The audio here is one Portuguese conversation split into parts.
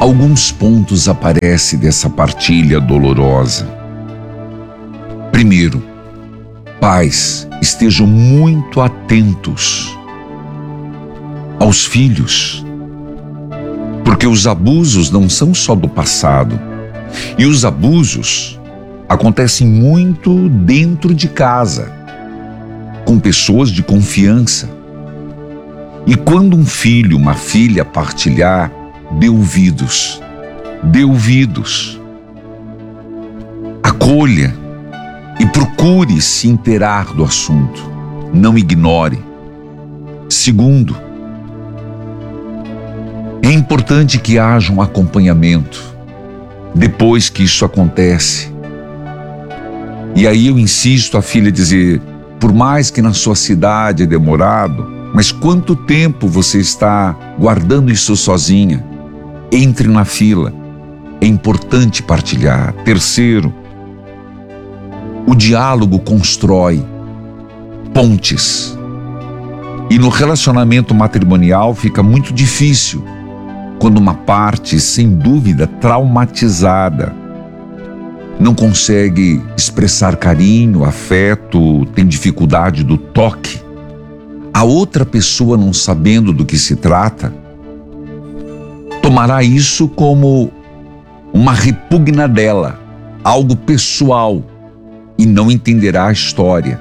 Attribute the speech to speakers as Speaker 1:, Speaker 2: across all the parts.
Speaker 1: alguns pontos aparecem dessa partilha dolorosa. Primeiro, pais, estejam muito atentos aos filhos, porque os abusos não são só do passado, e os abusos acontecem muito dentro de casa, com pessoas de confiança. E quando um filho, uma filha partilhar, dê ouvidos, acolha e procure se inteirar do assunto, não ignore. Segundo, é importante que haja um acompanhamento depois que isso acontece. E aí eu insisto a filha dizer, por mais que na sua cidade é demorado, mas quanto tempo você está guardando isso sozinha? Entre na fila, é importante partilhar. Terceiro, o diálogo constrói pontes. E no relacionamento matrimonial fica muito difícil quando uma parte, sem dúvida, traumatizada, não consegue expressar carinho, afeto, tem dificuldade do toque. A outra pessoa, não sabendo do que se trata, tomará isso como uma repugna dela, algo pessoal, e não entenderá a história.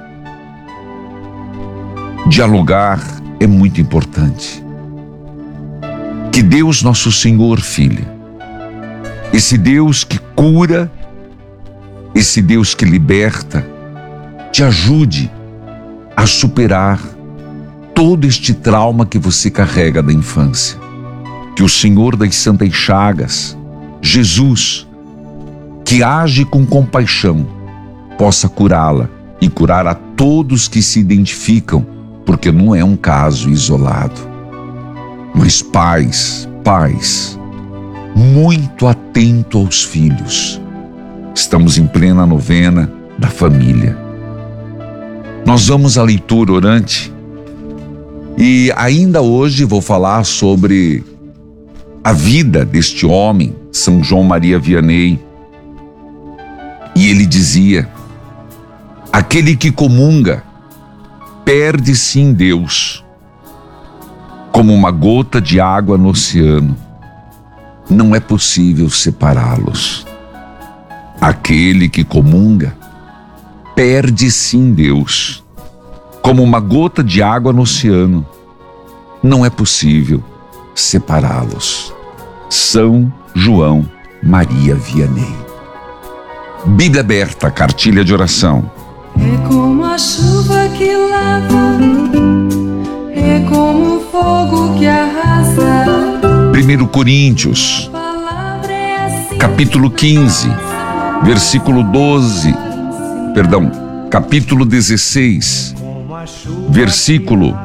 Speaker 1: Dialogar é muito importante. Que Deus nosso Senhor, filha, esse Deus que cura, esse Deus que liberta, te ajude a superar todo este trauma que você carrega da infância. Que o Senhor das Santas Chagas, Jesus, que age com compaixão, possa curá-la e curar a todos que se identificam, porque não é um caso isolado. Mas pais, muito atento aos filhos. Estamos em plena novena da família. Nós vamos à leitura orante e ainda hoje vou falar sobre a vida deste homem, São João Maria Vianney. E ele dizia: aquele que comunga perde-se em Deus, como uma gota de água no oceano. Não é possível separá-los. Aquele que comunga perde-se em Deus, como uma gota de água no oceano. Não é possível separá-los. São João Maria Vianney. Bíblia aberta, cartilha de oração.
Speaker 2: É como a chuva que lava, é como o fogo que arrasa.
Speaker 1: 1 Coríntios, capítulo 15, versículo 12, capítulo 16, versículo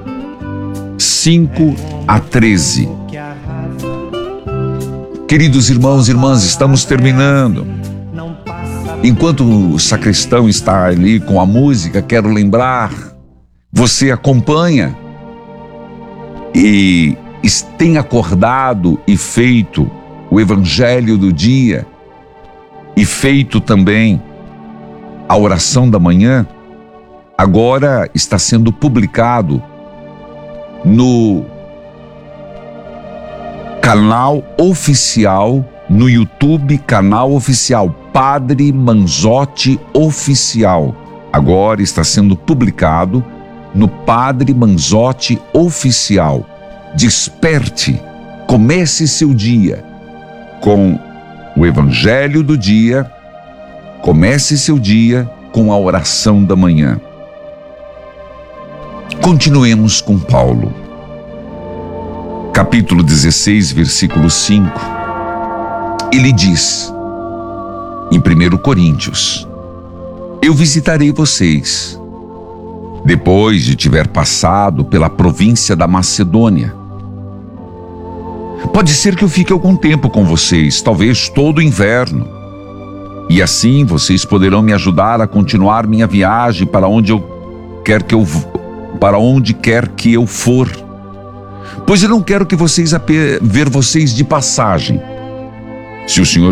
Speaker 1: 5 a 13. Queridos irmãos e irmãs, estamos terminando. Enquanto o sacristão está ali com a música, quero lembrar, você acompanha e tem acordado e feito o evangelho do dia e feito também a oração da manhã. Agora está sendo publicado no canal oficial, no YouTube, canal oficial Padre Manzotti Oficial. Agora está sendo publicado no Padre Manzotti Oficial. Desperte, comece seu dia com o Evangelho do dia, comece seu dia com a oração da manhã. Continuemos com Paulo. Capítulo 16, versículo 5. Ele diz, em 1 Coríntios: eu visitarei vocês, depois de tiver passado pela província da Macedônia. Pode ser que eu fique algum tempo com vocês, talvez todo o inverno. E assim vocês poderão me ajudar a continuar minha viagem para onde quer que eu for. pois eu não quero que ver vocês de passagem. Se o Senhor